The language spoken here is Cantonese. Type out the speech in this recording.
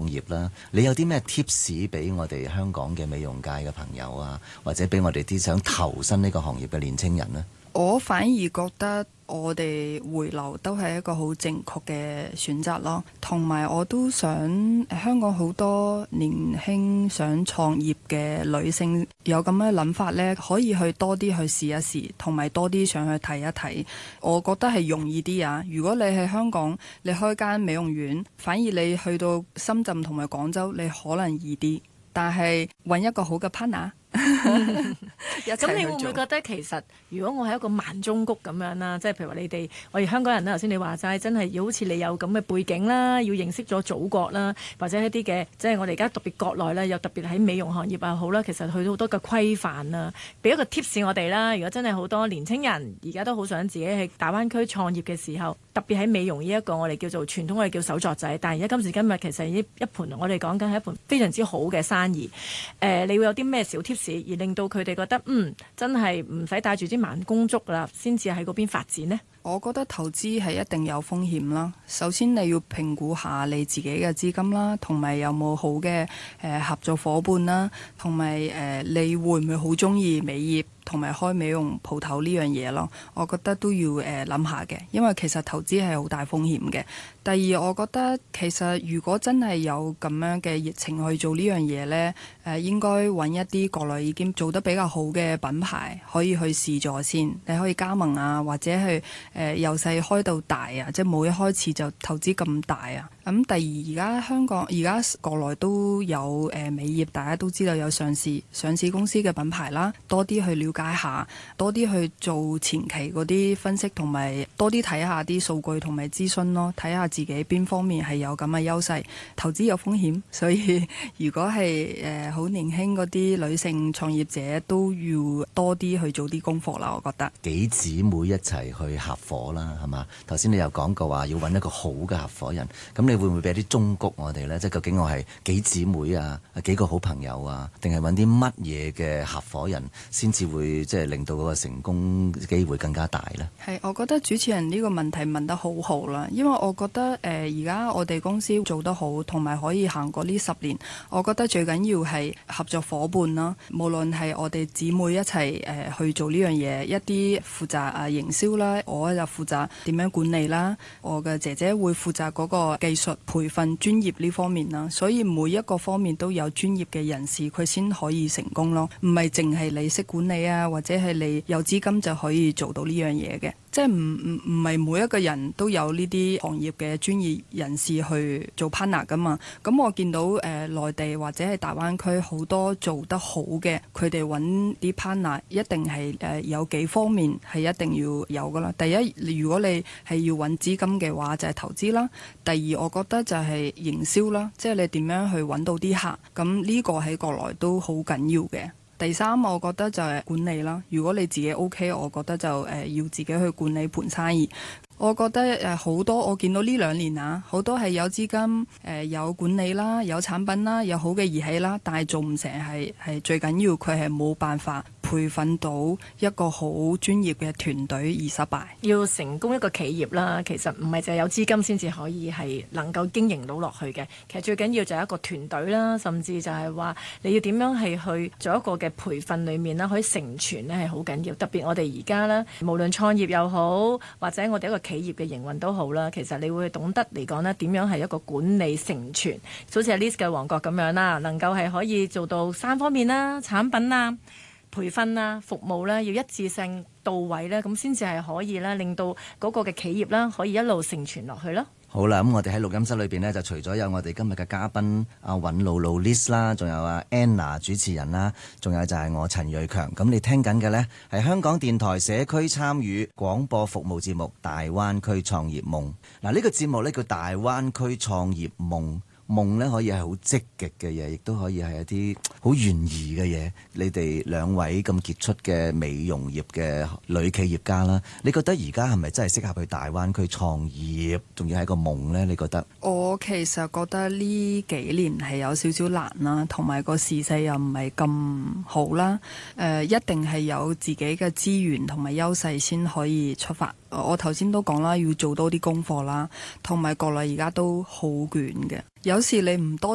業啦。你有啲咩 tips 俾我哋香港嘅美容界嘅朋友啊，或者俾我哋啲想投身呢個行業嘅年青人呢？ 我反而覺得我哋回流都係一個好正確嘅選擇咯，同埋我都想香港好多年輕想創業嘅女性有咁嘅諗法呢，可以去多啲去試一試，同埋多啲上去睇一睇。我覺得係容易啲啊！如果你喺香港，你開間美容院，反而你去到深圳同埋廣州，你可能易啲，但係揾一個好嘅 partner。 咁你會唔會覺得其實如果我係一個萬中谷咁樣啦，即係譬如話你哋我哋香港人啦，頭先你話齋真係要好似你有咁嘅背景啦，要認識咗祖國啦，或者一啲嘅即係我哋而家特別國內啦，又特別喺美容行業又好啦，其實去到好多嘅規範啦，俾一個 tips 我哋啦。如果真係好多年青人而家都好想自己喺大灣區創業嘅時候，特別喺美容呢一個我哋叫做傳統我哋叫手作仔，但係而家今時今日其實呢一盤我哋講緊係一盤非常之好嘅生意。你會有啲咩小 tips 而令到佢哋覺得真係唔使帶住支盲公竹啦，先至喺嗰邊發展呢？ 我覺得投資係一定有風險啦。首先你要評估下你自己嘅資金啦，同埋有冇好嘅合作夥伴啦，同埋你會唔會好中意美業同埋開美容鋪頭呢樣嘢咯？我覺得都要諗下嘅，因為其實投資係好大風險嘅。第二，我覺得其實如果真係有咁樣嘅熱情去做呢樣嘢呢，應該揾一啲國內已經做得比較好嘅品牌可以去試咗先。你可以加盟啊，或者去由細開到大啊，即係冇一開始就投資咁大啊。咁第二，而家香港而家國內都有美業，大家都知道有上市公司嘅品牌啦，多啲去了解下，多啲去做前期嗰啲分析，同埋多啲睇下啲數據同埋諮詢咯，睇下自己邊方面係有咁嘅優勢。投資有風險，所以如果係好年輕嗰啲女性創業者都要多啲去做啲功課啦。我覺得幾姊妹一齊去合夥啦，係嘛？頭先你又講過話要揾一個好嘅合夥人，咁你會唔會俾啲忠告我哋呢？即係究竟我係幾姊妹啊，幾個好朋友啊，定係揾啲乜嘢嘅合夥人先至會即係令到嗰個成功機會更加大呢？ 係，我覺得主持人呢個問題問得好好啦，因為我覺得而家我哋公司做得好，同埋可以行過呢10年，我覺得最緊要係合作夥伴啦。無論係我哋姊妹一齊去做呢樣嘢，一啲負責營銷啦，我就負責點樣管理啦，我嘅姐姐會負責嗰個技術培訓專業呢方面啦。所以每一個方面都有專業嘅人士，佢先可以成功咯。唔係淨係你識管理啊，或者係你有資金就可以做到呢樣嘢嘅。即係唔係每一個人都有呢啲行業嘅專業人士去做 partner 噶嘛。咁我見到內地或者係大灣區好多做得好嘅，佢哋揾啲 partner 一定係有幾方面係一定要有噶啦。第一，如果你係要揾資金嘅話，就係投資啦。第二，我覺得就係營銷啦，即係你點樣去揾到啲客。咁呢個喺國內都好緊要嘅。第三，我覺得就係管理啦。如果你自己 OK，我覺得就要自己去管理盤生意。我覺得好多，我見到呢2年啊，好多係有資金、有管理啦，有產品啦，有好嘅儀器啦，但係做唔成係最緊要，佢係冇辦法培訓到一個好專業嘅團隊而失敗。 要成功一個企業啦，其實唔係淨係有資金先至可以係能夠經營到落去嘅。其實最緊要就係一個團隊啦，甚至就係話你要點樣係去做一個嘅培訓裏面啦，可以成傳呢係好緊要。特別我哋而家啦，無論創業又好，或者我哋一個企業嘅營運都好啦，其實你會懂得嚟講呢點樣係一個管理成傳，好似係 Liz 嘅王國咁樣啦，能夠係可以做到3方面啦，產品啦、培訓啦、服務啦，要一致性到位咧，咁先至係可以咧，令到嗰個嘅企業啦，可以一路成傳落去咯。 好啦，咁我哋喺錄音室裏邊呢，就除咗有我哋今日嘅嘉賓阿尹露露 Liz 啦，仲有阿 Anna 主持人啦，仲有就係我陳銳強。咁你聽緊嘅呢，係香港電台社區參與廣播服務節目《大灣區創業夢》。嗱，呢個節目呢，叫《大灣區創業夢》。夢咧可以係好積極嘅嘢，亦都可以係一啲好懸疑嘅嘢。你哋2位咁傑出嘅美容業嘅女企業家啦，你覺得而家係咪真係適合去大灣區創業？仲要係一個夢呢？你覺得？我其實覺得呢幾年係有少少難啦，同埋個時勢又唔係咁好啦。一定係有自己嘅資源同埋優勢先可以出發。我頭先都講啦，要做多啲功課啦，同埋國內而家都好捲嘅。有時你唔多